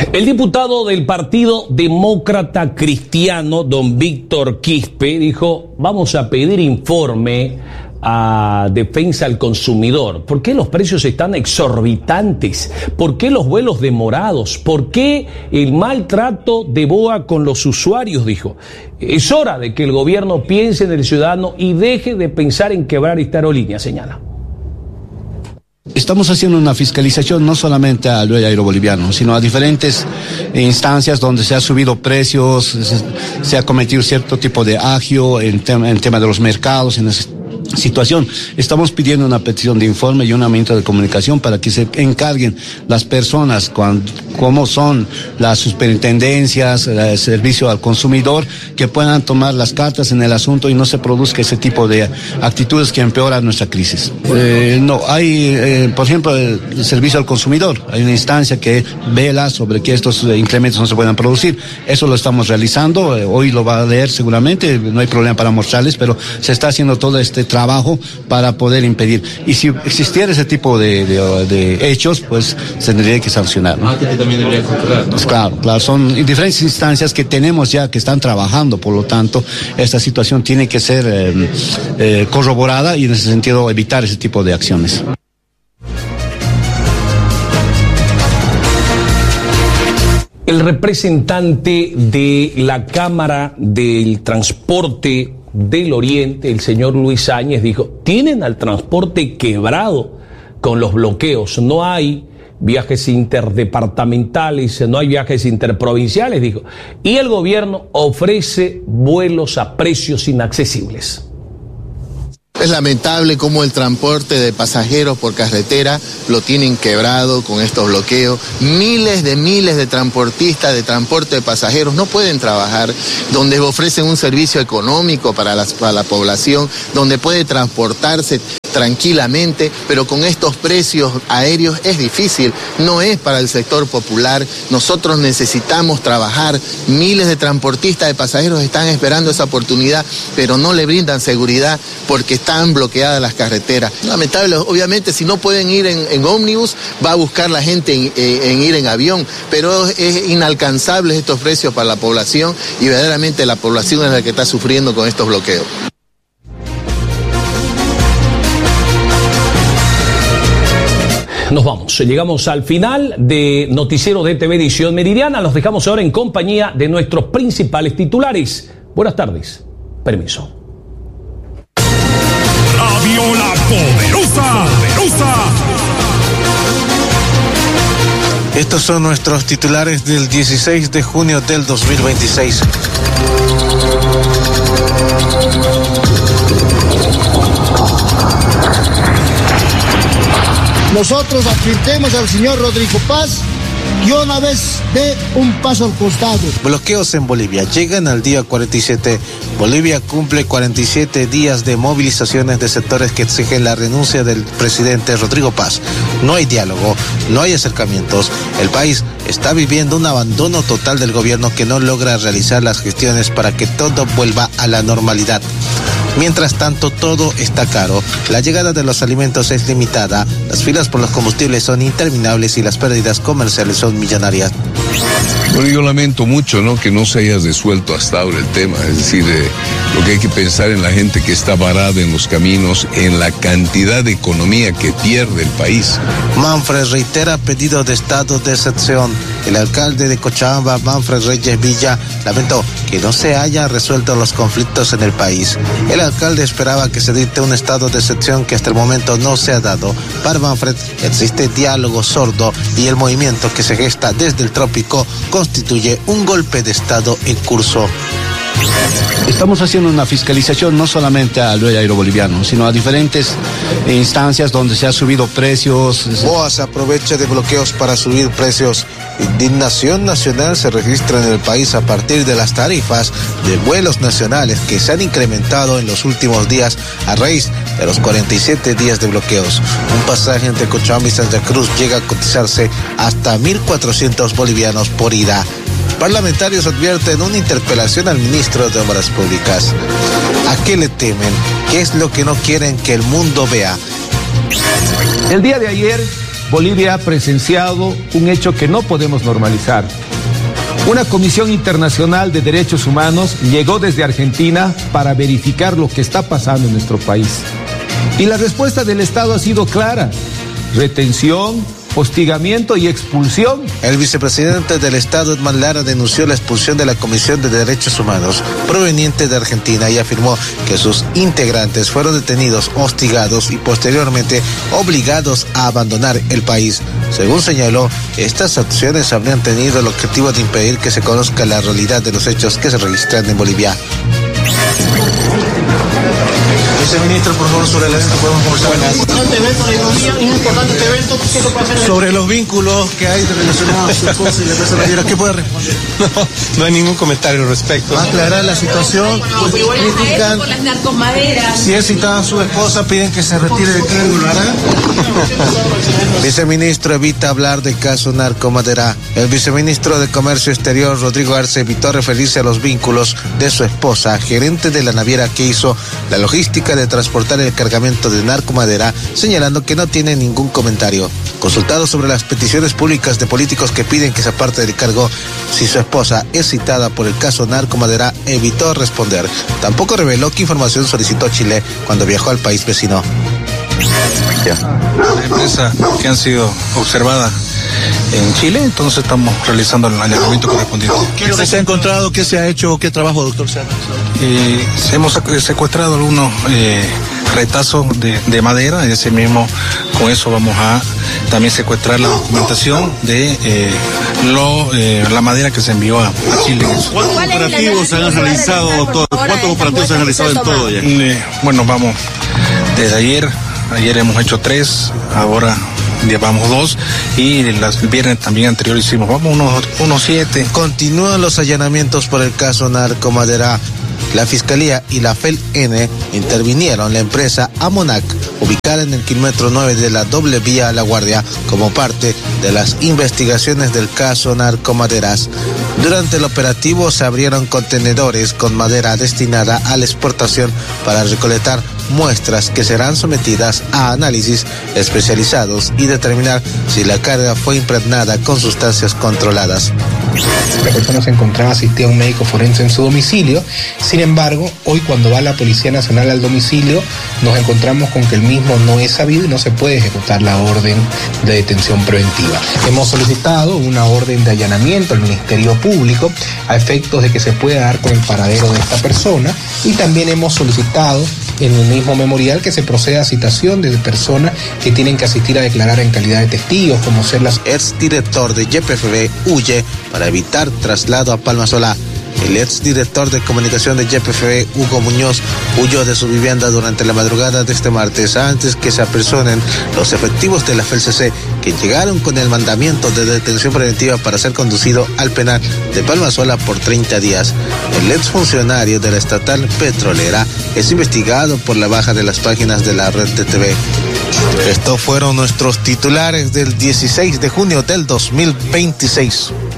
El diputado del Partido Demócrata Cristiano, don Víctor Quispe, dijo: vamos a pedir informe a Defensa al Consumidor. ¿Por qué los precios están exorbitantes? ¿Por qué los vuelos demorados? ¿Por qué el maltrato de BOA con los usuarios? Dijo: es hora de que el gobierno piense en el ciudadano y deje de pensar en quebrar esta aerolínea, señala. Estamos haciendo una fiscalización no solamente al aeroboliviano, sino a diferentes instancias donde se ha subido precios, se ha cometido cierto tipo de agio en tema de los mercados, en esa situación. Estamos pidiendo una petición de informe y un aumento de comunicación para que se encarguen las personas, como son las superintendencias, el servicio al consumidor, que puedan tomar las cartas en el asunto y no se produzca ese tipo de actitudes que empeoran nuestra crisis. No, hay, por ejemplo, el servicio al consumidor. Hay una instancia que vela sobre que estos incrementos no se puedan producir. Eso lo estamos realizando. Hoy lo va a leer seguramente, no hay problema para mostrarles, pero se está haciendo todo este trabajo para poder impedir. Y si existiera ese tipo de hechos, pues se tendría que sancionar, ¿no? También debería controlar, ¿no? Pues claro, son diferentes instancias que tenemos ya que están trabajando, por lo tanto, esta situación tiene que ser corroborada y en ese sentido evitar ese tipo de acciones. El representante de la Cámara del Transporte del Oriente, el señor Luis Áñez, dijo: tienen al transporte quebrado con los bloqueos, no hay viajes interdepartamentales, no hay viajes interprovinciales, dijo, y el gobierno ofrece vuelos a precios inaccesibles. Es lamentable cómo el transporte de pasajeros por carretera lo tienen quebrado con estos bloqueos. Miles de transportistas de transporte de pasajeros no pueden trabajar, donde ofrecen un servicio económico para la población, donde puede transportarse tranquilamente, pero con estos precios aéreos es difícil, no es para el sector popular. Nosotros necesitamos trabajar. Miles de transportistas de pasajeros están esperando esa oportunidad, pero no le brindan seguridad porque están bloqueadas las carreteras. Lamentable, obviamente, si no pueden ir en ómnibus, va a buscar la gente en ir en avión, pero es inalcanzable estos precios para la población y verdaderamente la población es la que está sufriendo con estos bloqueos. Nos vamos, llegamos al final de Noticiero de TV Edición Meridiana. Los dejamos ahora en compañía de nuestros principales titulares. Buenas tardes, permiso. Radio La Poderosa. Estos son nuestros titulares del 16 de junio del 2026. Nosotros advertimos al señor Rodrigo Paz que una vez dé un paso al costado. Bloqueos en Bolivia llegan al día 47. Bolivia cumple 47 días de movilizaciones de sectores que exigen la renuncia del presidente Rodrigo Paz. No hay diálogo, no hay acercamientos. El país está viviendo un abandono total del gobierno que no logra realizar las gestiones para que todo vuelva a la normalidad. Mientras tanto, todo está caro. La llegada de los alimentos es limitada, las filas por los combustibles son interminables y las pérdidas comerciales son millonarias. Bueno, yo lamento mucho, ¿no?, que no se haya resuelto hasta ahora el tema. Es decir, lo que hay que pensar en la gente que está varada en los caminos, en la cantidad de economía que pierde el país. Manfred reitera pedido de estado de excepción. El alcalde de Cochabamba, Manfred Reyes Villa, lamentó que no se hayan resuelto los conflictos en el país. El alcalde esperaba que se dicte un estado de excepción que hasta el momento no se ha dado. Para Manfred existe diálogo sordo y el movimiento que se gesta desde el trópico constituye un golpe de estado en curso. Estamos haciendo una fiscalización no solamente al aeroboliviano, sino a diferentes instancias donde se ha subido precios. BOA se aprovecha de bloqueos para subir precios. Indignación nacional se registra en el país a partir de las tarifas de vuelos nacionales que se han incrementado en los últimos días a raíz de los 47 días de bloqueos. Un pasaje entre Cochabamba y Santa Cruz llega a cotizarse hasta 1.400 bolivianos por ida. Parlamentarios advierten una interpelación al ministro de Obras Públicas. ¿A qué le temen? ¿Qué es lo que no quieren que el mundo vea? El día de ayer, Bolivia ha presenciado un hecho que no podemos normalizar. Una comisión internacional de derechos humanos llegó desde Argentina para verificar lo que está pasando en nuestro país. Y la respuesta del Estado ha sido clara: retención, hostigamiento y expulsión. El vicepresidente del Estado, Edman Lara, denunció la expulsión de la Comisión de Derechos Humanos proveniente de Argentina y afirmó que sus integrantes fueron detenidos, hostigados y posteriormente obligados a abandonar el país. Según señaló, estas acciones habrían tenido el objetivo de impedir que se conozca la realidad de los hechos que se registran en Bolivia. Viceministro, por favor, sobre esto podemos conversar. Sobre los vínculos que hay relacionados a su esposa y la empresa naviera, ¿qué puede responder? No hay ningún comentario al respecto. Va a aclarar la situación. Critican por las narcomaderas. Si es citada a su esposa, piden que se retire del cargo, ¿lo hará? Viceministro evita hablar del caso narcomadera. El viceministro de Comercio Exterior, Rodrigo Arce, evitó referirse a los vínculos de su esposa, gerente de la naviera que hizo la logística de transportar el cargamento de narcomadera, señalando que no tiene ningún comentario. Consultado sobre las peticiones públicas de políticos que piden que se aparte del cargo si su esposa es citada por el caso narcomadera, evitó responder. Tampoco reveló qué información solicitó Chile cuando viajó al país vecino. Las empresas que han sido observadas en Chile, entonces estamos realizando el allanamiento correspondiente. ¿Qué se ha encontrado? ¿Qué se ha hecho? ¿Qué trabajo, doctor, se ha realizado? Hemos secuestrado algunos retazos de madera, y ese mismo, con eso vamos a también secuestrar la documentación de la madera que se envió a Chile. ¿Cuántos operativos se han realizado, doctor? ¿Cuántos operativos se han realizado en todo ya? Bueno, vamos desde ayer hemos hecho 3, ahora llevamos 2 y el viernes también anterior hicimos, unos 7. Continúan los allanamientos por el caso narcomadera. La Fiscalía y la FELN intervinieron la empresa Amonac, ubicada en el kilómetro 9 de la doble vía La Guardia, como parte de las investigaciones del caso narcomaderas. Durante el operativo se abrieron contenedores con madera destinada a la exportación para recolectar muestras que serán sometidas a análisis especializados y determinar si la carga fue impregnada con sustancias controladas. La persona se encontraba asistida a un médico forense en su domicilio. Sin embargo, hoy cuando va la Policía Nacional al domicilio, nos encontramos con que el mismo no es sabido y no se puede ejecutar la orden de detención preventiva. Hemos solicitado una orden de allanamiento al Ministerio Público a efectos de que se pueda dar con el paradero de esta persona, y también hemos solicitado en el mismo memorial que se proceda a citación de personas que tienen que asistir a declarar en calidad de testigos, como ser las... Exdirector de YPFB huye para evitar traslado a Palmasola. El exdirector de comunicación de YPFB, Hugo Muñoz, huyó de su vivienda durante la madrugada de este martes antes que se apersonen los efectivos de la FELCC, que llegaron con el mandamiento de detención preventiva para ser conducido al penal de Palmasola por 30 días. El exfuncionario de la estatal petrolera es investigado por la baja de las páginas de la red de TV. Estos fueron nuestros titulares del 16 de junio del 2026.